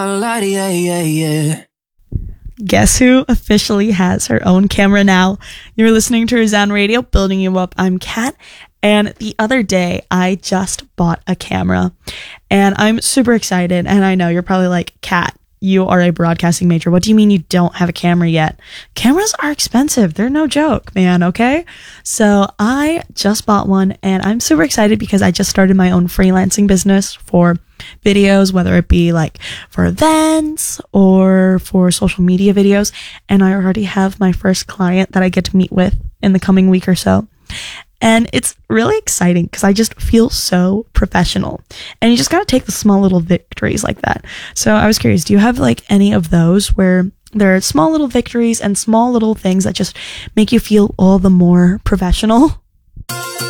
Guess who officially has her own camera now? You're listening to Resound Radio, Building You Up. I'm Kat, and the other day I just bought a camera, and I'm super excited. And I know you're probably like, Kat, you are a broadcasting major. What do you mean you don't have a camera yet? Cameras are expensive. They're no joke, man, okay? So I just bought one, and I'm super excited because I just started my own freelancing business for videos, whether it be like for events or for social media videos. And I already have my first client that I get to meet with in the coming week or so. And it's really exciting because I just feel so professional. And you just got to take the small little victories like that. So I was curious, do you have like any of those where there are small little victories and small little things that just make you feel all the more professional?